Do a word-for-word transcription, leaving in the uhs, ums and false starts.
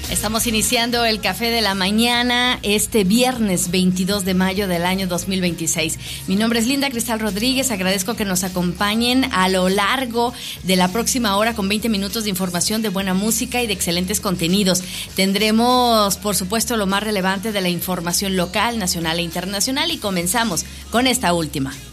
Estamos iniciando el Café de la Mañana este viernes veintidós de mayo del año dos mil veintiséis. Mi nombre es Linda Cristal Rodríguez, agradezco que nos acompañen a lo largo de la próxima hora con veinte minutos de información, de buena música y de excelentes contenidos. Tendremos, por supuesto, lo más relevante de la información local, nacional e internacional y comenzamos con esta última.